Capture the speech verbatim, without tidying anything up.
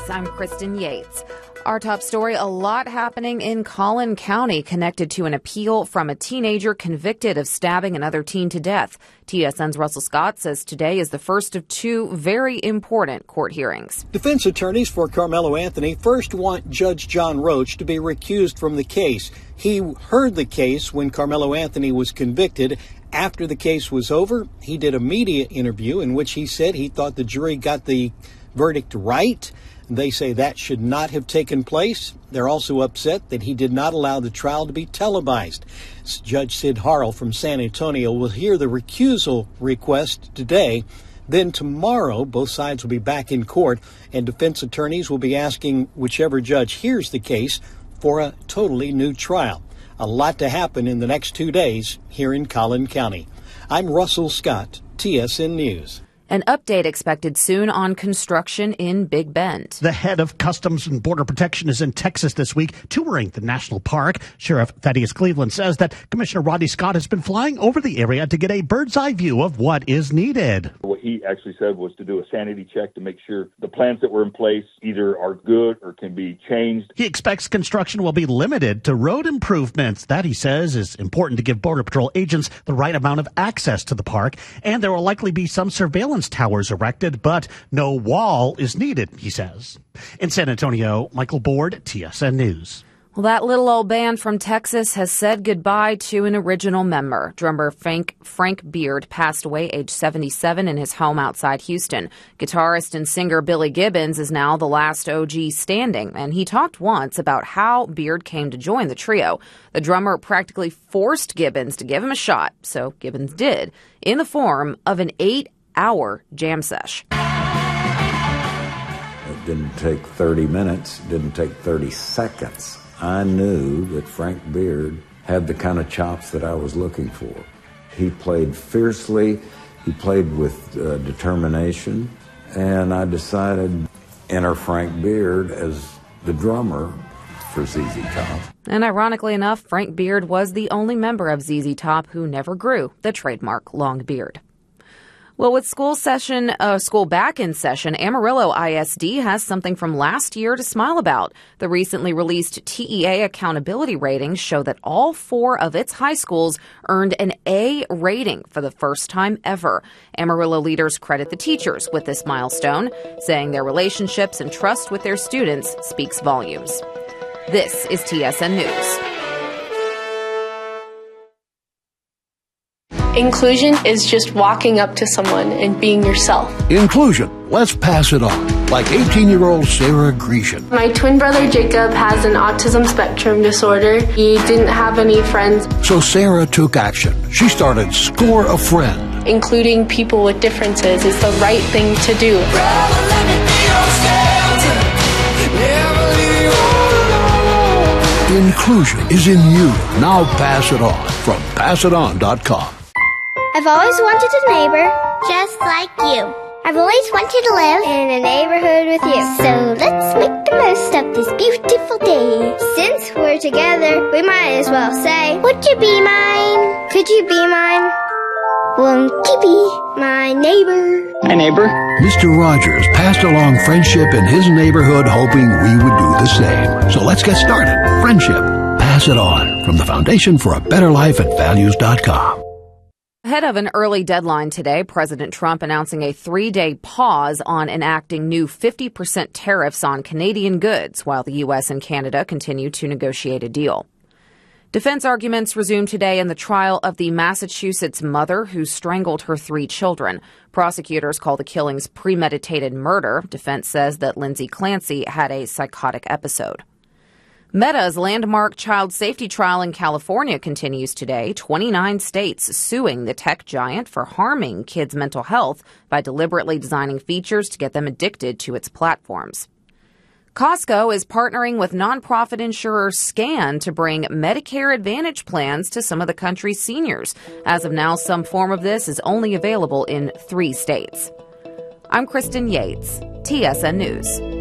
I'm Kristen Yates. Our top story, a lot happening in Collin County connected to an appeal from a teenager convicted of stabbing another teen to death. T S N's Russell Scott says today is the first of two very important court hearings. Defense attorneys for Carmelo Anthony first want Judge John Roach to be recused from the case. He heard the case when Carmelo Anthony was convicted. After the case was over, he did a media interview in which he said he thought the jury got the verdict right. They say that should not have taken place. They're also upset that he did not allow the trial to be televised. Judge Sid Harrell from San Antonio will hear the recusal request today. Then tomorrow, both sides will be back in court, and defense attorneys will be asking whichever judge hears the case for a totally new trial. A lot to happen in the next two days here in Collin County. I'm Russell Scott, T S N News. An update expected soon on construction in Big Bend. The head of Customs and Border Protection is in Texas this week touring the national park. Sheriff Thaddeus Cleveland says that Commissioner Rodney Scott has been flying over the area to get a bird's eye view of what is needed. What he actually said was to do a sanity check to make sure the plans that were in place either are good or can be changed. He expects construction will be limited to road improvements. That, he says, is important to give Border Patrol agents the right amount of access to the park. And there will likely be some surveillance towers erected, but no wall is needed, he says. In San Antonio, Michael Board, T S N News. Well, that little old band from Texas has said goodbye to an original member. Drummer Frank, Frank Beard passed away age seventy-seven in his home outside Houston. Guitarist and singer Billy Gibbons is now the last O G standing, and he talked once about how Beard came to join the trio. The drummer practically forced Gibbons to give him a shot, so Gibbons did, in the form of an eight hour jam sesh. It didn't take thirty minutes, it didn't take thirty seconds. I knew that Frank Beard had the kind of chops that I was looking for. He played fiercely, he played with uh, determination, and I decided to enter Frank Beard as the drummer for Z Z Top. And ironically enough, Frank Beard was the only member of Z Z Top who never grew the trademark long beard. Well, with school session, uh, school back in session, Amarillo I S D has something from last year to smile about. The recently released T E A accountability ratings show that all four of its high schools earned an A rating for the first time ever. Amarillo leaders credit the teachers with this milestone, saying their relationships and trust with their students speaks volumes. This is T S N News. Inclusion is just walking up to someone and being yourself. Inclusion. Let's pass it on. Like eighteen-year-old Sarah Grecian. My twin brother Jacob has an autism spectrum disorder. He didn't have any friends. So Sarah took action. She started Score a Friend. Including people with differences is the right thing to do. Inclusion is in you. Now pass it on from pass it on dot com. I've always wanted a neighbor just like you. I've always wanted to live in a neighborhood with you. So let's make the most of this beautiful day. Since we're together, we might as well say, would you be mine? Could you be mine? Won't you be my neighbor? Hi, neighbor. Mister Rogers passed along friendship in his neighborhood, hoping we would do the same. So let's get started. Friendship. Pass it on from the Foundation for a Better Life at values dot com. Ahead of an early deadline today, President Trump announcing a three-day pause on enacting new fifty percent tariffs on Canadian goods while the U S and Canada continue to negotiate a deal. Defense arguments resume today in the trial of the Massachusetts mother who strangled her three children. Prosecutors call the killings premeditated murder. Defense says that Lindsay Clancy had a psychotic episode. Meta's landmark child safety trial in California continues today. twenty-nine states suing the tech giant for harming kids' mental health by deliberately designing features to get them addicted to its platforms. Costco is partnering with nonprofit insurer Scan to bring Medicare Advantage plans to some of the country's seniors. As of now, some form of this is only available in three states. I'm Kristen Yates, T S N News.